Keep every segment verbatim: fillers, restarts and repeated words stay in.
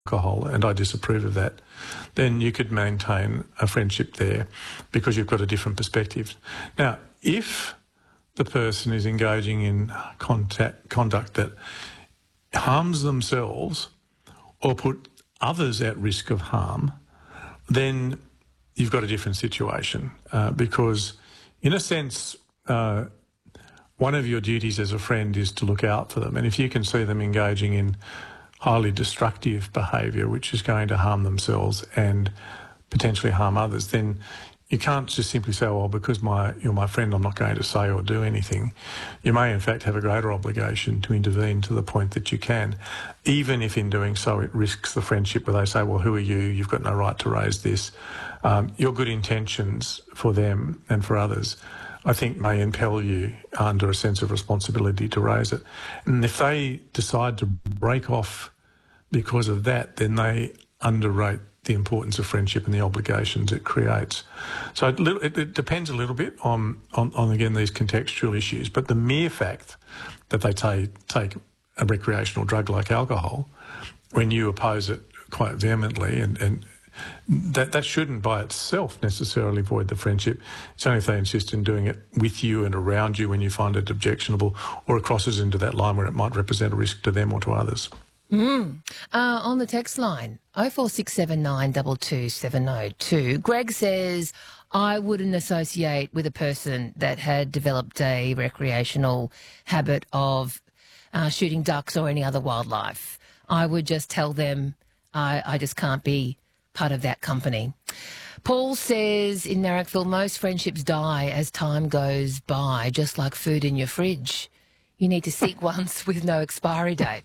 alcohol and I disapprove of that, then you could maintain a friendship there because you've got a different perspective. Now, if the person is engaging in contact, conduct that harms themselves or put others at risk of harm, then you've got a different situation uh, because, in a sense, uh, one of your duties as a friend is to look out for them. And if you can see them engaging in highly destructive behaviour, which is going to harm themselves and potentially harm others, then you can't just simply say, well, because my, you're my friend, I'm not going to say or do anything. You may, in fact, have a greater obligation to intervene to the point that you can, even if in doing so it risks the friendship where they say, well, who are you? You've got no right to raise this. Um, your good intentions for them and for others, I think, may impel you under a sense of responsibility to raise it. And if they decide to break off because of that, then they underrate the importance of friendship and the obligations it creates. So it, it, it depends a little bit on, on, on, again, these contextual issues. But the mere fact that they take, take a recreational drug like alcohol, when you oppose it quite vehemently, and, and that, that shouldn't by itself necessarily void the friendship. It's only if they insist in doing it with you and around you when you find it objectionable, or it crosses into that line where it might represent a risk to them or to others. Mm. Uh, on the text line, oh four six seven nine two two seven oh two, Greg says, I wouldn't associate with a person that had developed a recreational habit of uh, shooting ducks or any other wildlife. I would just tell them I, I just can't be part of that company. Paul says, in Marrickville, most friendships die as time goes by, just like food in your fridge. You need to seek ones with no expiry date.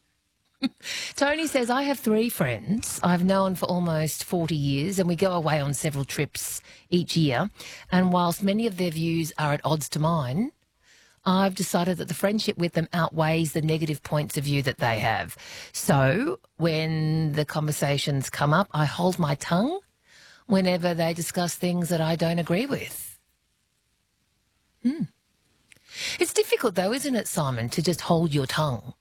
Tony says, I have three friends I've known for almost forty years, and we go away on several trips each year. And whilst many of their views are at odds to mine, I've decided that the friendship with them outweighs the negative points of view that they have. So when the conversations come up, I hold my tongue whenever they discuss things that I don't agree with. Hmm. It's difficult though, isn't it, Simon, to just hold your tongue?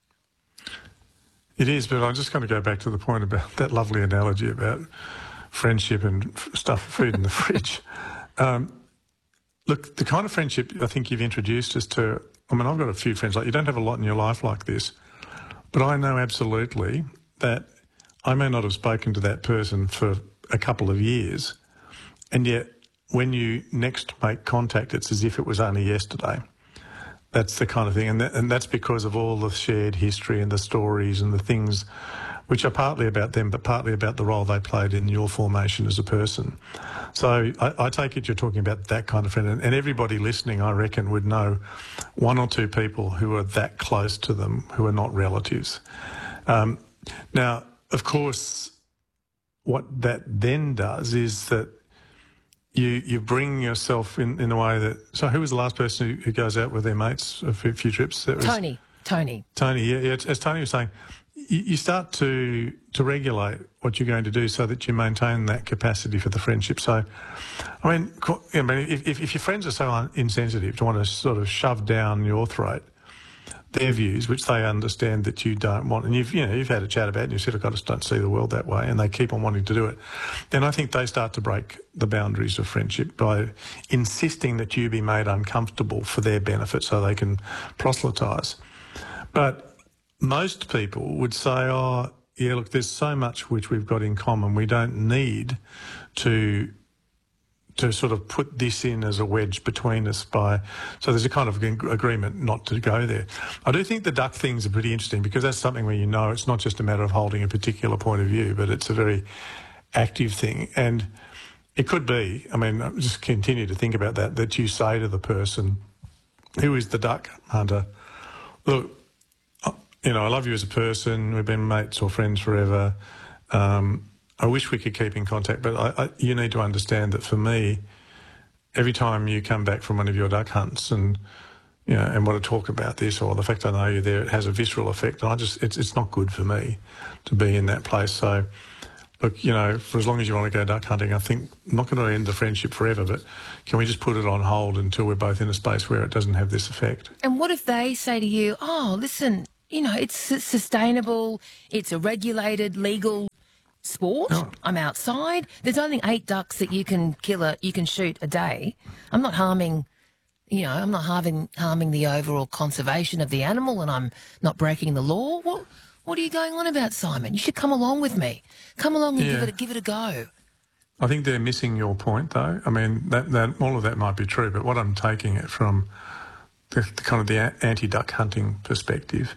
It is, but I'm just going to go back to the point about that lovely analogy about friendship and stuff, food in the fridge. Um, look, the kind of friendship I think you've introduced us to, I mean, I've got a few friends, like you don't have a lot in your life like this, but I know absolutely that I may not have spoken to that person for a couple of years, and yet when you next make contact, it's as if it was only yesterday. That's the kind of thing, and, that, and that's because of all the shared history and the stories and the things which are partly about them but partly about the role they played in your formation as a person. So I, I take it you're talking about that kind of friend, and, and everybody listening, I reckon, would know one or two people who are that close to them who are not relatives. Um, now, of course, what that then does is that You you bring yourself in, in a way that... So who was the last person who, who goes out with their mates a few, few trips? That was Tony. Tony. Tony, yeah. yeah as Tony was saying, you, you start to to regulate what you're going to do so that you maintain that capacity for the friendship. So, I mean, I mean if, if, if your friends are so insensitive to want to sort of shove down your throat their views, which they understand that you don't want, and you've you know you've had a chat about it and you said, I just don't see the world that way, and they keep on wanting to do it, then I think they start to break the boundaries of friendship by insisting that you be made uncomfortable for their benefit so they can proselytise. But most people would say, oh, yeah, look, there's so much which we've got in common. We don't need to to sort of put this in as a wedge between us by... So there's a kind of agreement not to go there. I do think the duck things are pretty interesting because that's something where you know it's not just a matter of holding a particular point of view, but it's a very active thing. And it could be, I mean, just continue to think about that, that you say to the person, who is the duck hunter, look, you know, I love you as a person, we've been mates or friends forever, um, I wish we could keep in contact, but I, I, you need to understand that for me, every time you come back from one of your duck hunts and you know and want to talk about this, or the fact I know you're there, it has a visceral effect. And I just it's it's not good for me to be in that place. So, look, you know, for as long as you want to go duck hunting, I think I'm not going to end the friendship forever, but can we just put it on hold until we're both in a space where it doesn't have this effect? And what if they say to you, "Oh, listen, you know, it's su- sustainable, it's a regulated, legal sport. Oh. I'm outside. There's only eight ducks that you can kill a, you can shoot a day. I'm not harming, you know, I'm not harming harming the overall conservation of the animal, and I'm not breaking the law. What what are you going on about, Simon? You should come along with me. Come along and Yeah. give it a, give it a go. I think they're missing your point, though. I mean, that, that all of that might be true, but what I'm taking it from the, the kind of the a- anti-duck hunting perspective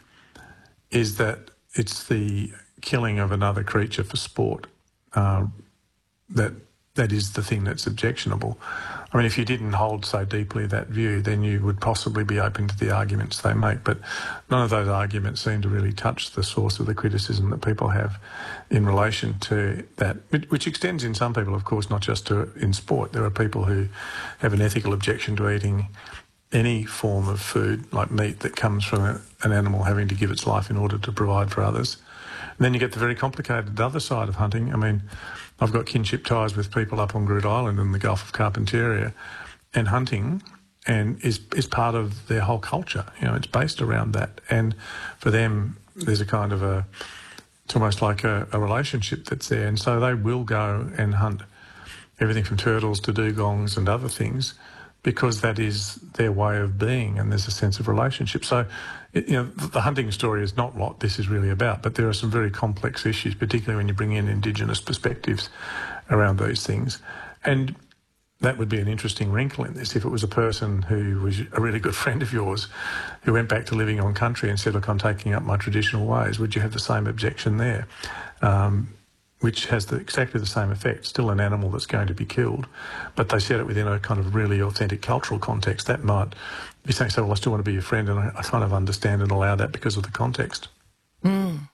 is that it's the killing of another creature for sport uh, that that is the thing that's objectionable. I mean, if you didn't hold so deeply that view, then you would possibly be open to the arguments they make. But none of those arguments seem to really touch the source of the criticism that people have in relation to that, which extends in some people, of course, not just to in sport. There are people who have an ethical objection to eating any form of food, like meat, that comes from a, an animal having to give its life in order to provide for others. And then you get the very complicated other side of hunting. I mean, I've got kinship ties with people up on Groote Island in the Gulf of Carpentaria, and hunting and is is part of their whole culture. You know, it's based around that. And for them, there's a kind of a, it's almost like a, a relationship that's there. And so they will go and hunt everything from turtles to dugongs and other things, because that is their way of being, and there's a sense of relationship. So, it, you know, the hunting story is not what this is really about, but there are some very complex issues, particularly when you bring in Indigenous perspectives around these things. And that would be an interesting wrinkle in this. If it was a person who was a really good friend of yours who went back to living on country and said, look, I'm taking up my traditional ways, would you have the same objection there? Um, which has the, exactly the same effect, still an animal that's going to be killed, but they said it within a kind of really authentic cultural context. That might be saying, so, well, I still want to be your friend, and I, I kind of understand and allow that because of the context. Mm.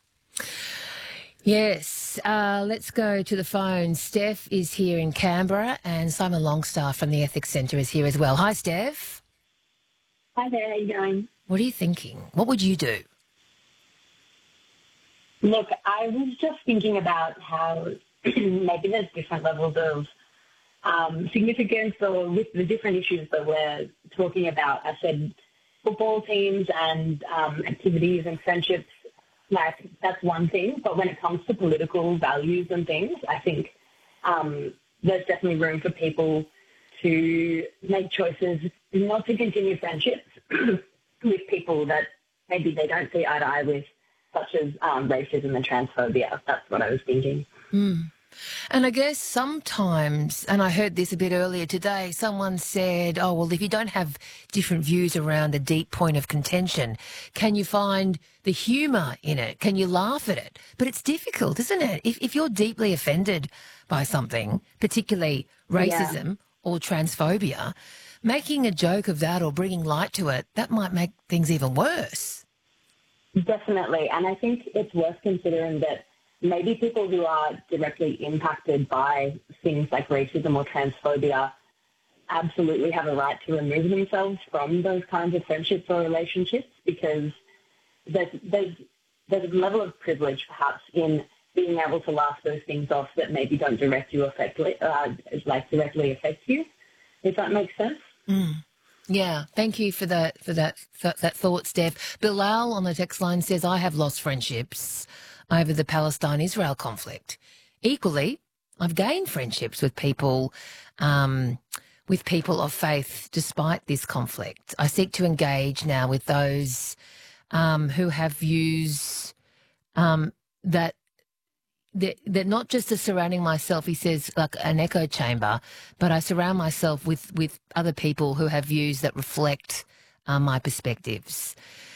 Yes, uh, let's go to the phone. Steph is here in Canberra, and Simon Longstaff from the Ethics Centre is here as well. Hi, Steph. Hi there, how are you going? What are you thinking? What would you do? Look, I was just thinking about how maybe there's different levels of um, significance or with the different issues that we're talking about. I said football teams and um, activities and friendships, like that's one thing. But when it comes to political values and things, I think um, there's definitely room for people to make choices not to continue friendships with people that maybe they don't see eye to eye with, such as um, racism and transphobia. That's what I was thinking. Mm. And I guess sometimes, and I heard this a bit earlier today, someone said, oh, well, if you don't have different views around a deep point of contention, can you find the humour in it? Can you laugh at it? But it's difficult, isn't it? If, if you're deeply offended by something, particularly racism yeah. or transphobia, making a joke of that or bringing light to it, that might make things even worse. Definitely. And I think it's worth considering that maybe people who are directly impacted by things like racism or transphobia absolutely have a right to remove themselves from those kinds of friendships or relationships, because there's, there's, there's a level of privilege perhaps in being able to laugh those things off that maybe don't direct you affect, uh, like directly affect you, if that makes sense. Mm. Yeah, thank you for that for that for that thought, Steph. Bilal on the text line says, I have lost friendships over the Palestine-Israel conflict. Equally, I've gained friendships with people um, with people of faith despite this conflict. I seek to engage now with those um, who have views um, that That, that not just as surrounding myself, he says, like an echo chamber, but I surround myself with, with other people who have views that reflect uh, my perspectives.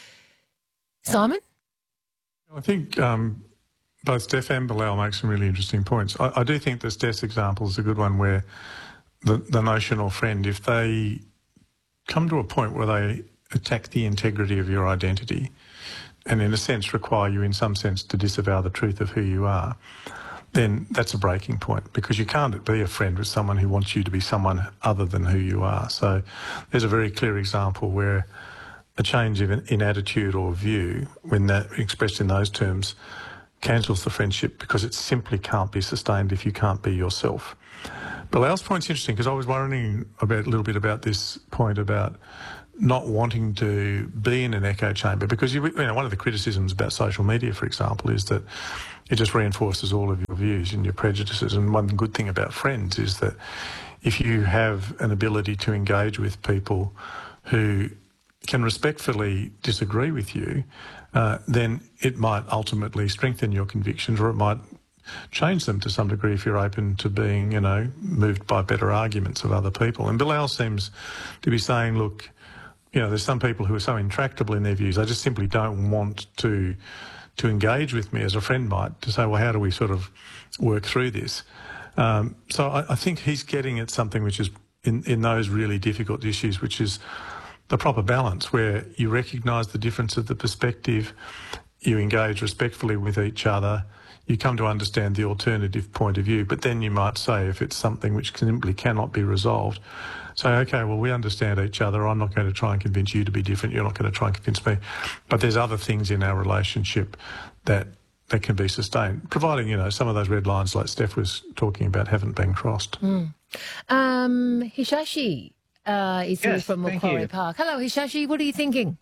Simon? I think um, both Steph and Bilal make some really interesting points. I, I do think that Steph's example is a good one, where the, the notional friend, if they come to a point where they attack the integrity of your identity and in a sense require you in some sense to disavow the truth of who you are, then that's a breaking point, because you can't be a friend with someone who wants you to be someone other than who you are. So there's a very clear example where a change in, in attitude or view, when that expressed in those terms, cancels the friendship, because it simply can't be sustained if you can't be yourself. Bilal's point's interesting, because I was worrying about, a little bit about this point about not wanting to be in an echo chamber, because you, you know, one of the criticisms about social media, for example, is that it just reinforces all of your views and your prejudices. And one good thing about Friends is that if you have an ability to engage with people who can respectfully disagree with you, uh, then it might ultimately strengthen your convictions, or it might change them to some degree if you're open to being, you know, moved by better arguments of other people. And Bilal seems to be saying, look, you know, there's some people who are so intractable in their views, I just simply don't want to to engage with me as a friend might, to say, well, how do we sort of work through this? Um, so I, I think he's getting at something which is in, in those really difficult issues, which is the proper balance, where you recognise the difference of the perspective, you engage respectfully with each other, you come to understand the alternative point of view, but then you might say, if it's something which simply cannot be resolved, say, okay, well, we understand each other. I'm not going to try and convince you to be different. You're not going to try and convince me. But there's other things in our relationship that that can be sustained, providing, you know, some of those red lines like Steph was talking about haven't been crossed. Mm. Um, Hishashi uh, is here Yes, from thank Macquarie you. Park. Hello, Hishashi. What are you thinking?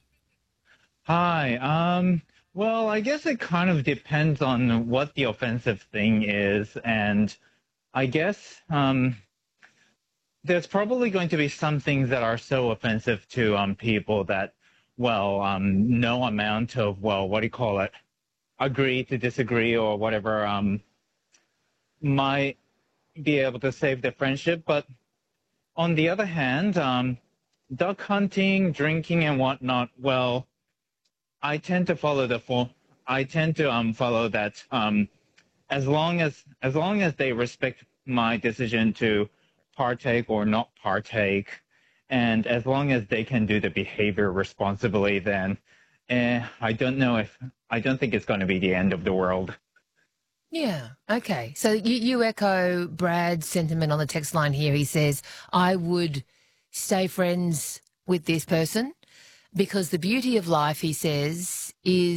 Hi. Um, well, I guess it kind of depends on what the offensive thing is. And I guess um, there's probably going to be some things that are so offensive to um, people that, well, um, no amount of, well, what do you call it, agree to disagree or whatever um, might be able to save the friendship. But on the other hand, um, duck hunting, drinking and whatnot, well, I tend to follow the full, I tend to um, follow that um, as long as as long as they respect my decision to partake or not partake, and as long as they can do the behavior responsibly, then eh, I don't know if I don't think it's going to be the end of the world. Yeah, okay. So you, you echo Brad's sentiment on the text line here. He says, I would stay friends with this person because the beauty of life, he says,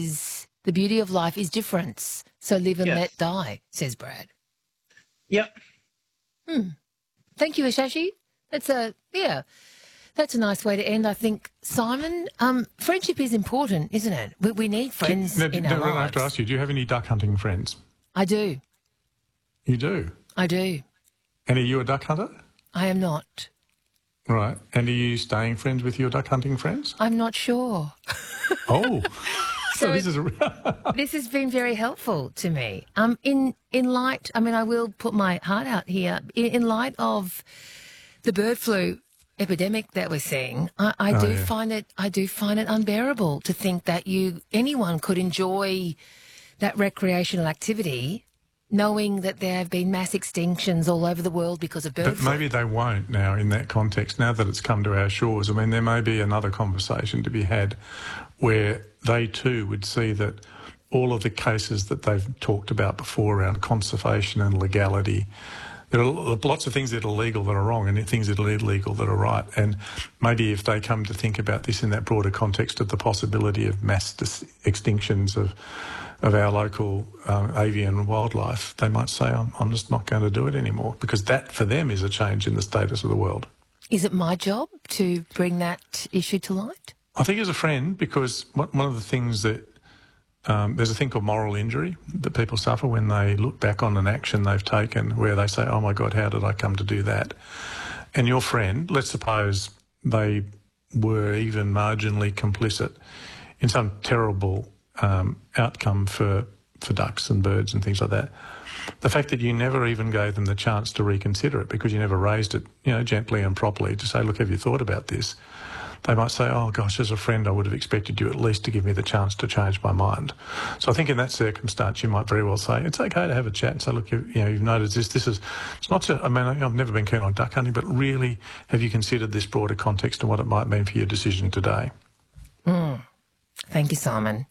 is the beauty of life is difference. So live and Yes. let die, says Brad. Yep. Hmm. Thank you, Hishashi. That's a, yeah, that's a nice way to end, I think. Simon, um, friendship is important, isn't it? We, we need friends No, in no, our no, I have to lives. ask you, do you have any duck hunting friends? I do. You do? I do. And are you a duck hunter? I am not. Right. And are you staying friends with your duck hunting friends? I'm not sure. Oh, so, So this is a... This has been very helpful to me. Um, in in light, I mean, I will put my heart out here. In, in light of the bird flu epidemic that we're seeing, I, I Oh, do yeah. find it. I do find it unbearable to think that you anyone could enjoy that recreational activity, knowing that there have been mass extinctions all over the world because of bird But flu. maybe they won't now in that context, now that it's come to our shores. I mean, there may be another conversation to be had where they too would see that all of the cases that they've talked about before around conservation and legality, there are lots of things that are legal that are wrong and things that are illegal that are right. And maybe if they come to think about this in that broader context of the possibility of mass dis- extinctions of of our local um, avian wildlife, they might say, I'm, I'm just not going to do it anymore, because that for them is a change in the status of the world. Is it my job to bring that issue to light? I think as a friend, because one one of the things that, um, there's a thing called moral injury that people suffer when they look back on an action they've taken where they say, oh my God, how did I come to do that? And your friend, let's suppose they were even marginally complicit in some terrible um, outcome for, for ducks and birds and things like that. The fact that you never even gave them the chance to reconsider it because you never raised it, you know, gently and properly to say, look, have you thought about this? They might say, oh gosh, as a friend, I would have expected you at least to give me the chance to change my mind. So I think in that circumstance, you might very well say, it's okay to have a chat and say, look, you, you know, you've noticed this. This is, it's not to, I mean, I've never been keen on duck hunting, but really, have you considered this broader context and what it might mean for your decision today? Mm. Thank you, Simon.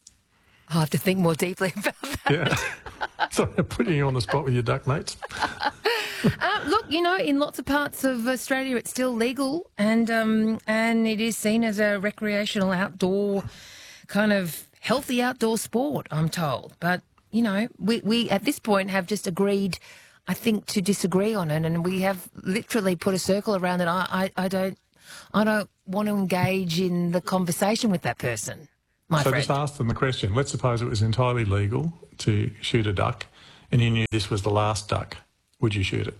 I'll have to think more deeply about that. Yeah. Sorry, I'm putting you on the spot with your duck mates. Uh, look, you know, in lots of parts of Australia, it's still legal, and um, and it is seen as a recreational outdoor kind of healthy outdoor sport, I'm told. But you know, we we at this point have just agreed, I think, to disagree on it, and we have literally put a circle around it. I I, I don't I don't want to engage in the conversation with that person, my so friend. just ask them the question. Let's suppose it was entirely legal to shoot a duck and you knew this was the last duck. Would you shoot it?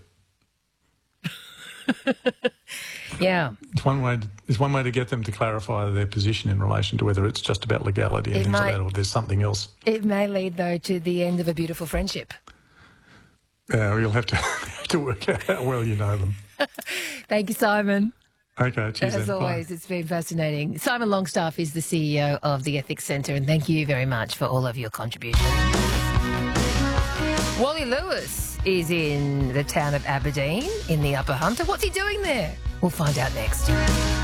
Yeah. It's one way. It's one way to get them to clarify their position in relation to whether it's just about legality and It things might- like that, or there's something else. It may lead, though, to the end of a beautiful friendship. Uh, you'll have to have to work out how well you know them. Thank you, Simon. Okay, cheers. As then. Bye. always, it's been fascinating. Simon Longstaff is the C E O of the Ethics Centre, and thank you very much for all of your contributions. Wally Lewis is in the town of Aberdeen in the Upper Hunter. What's he doing there? We'll find out next.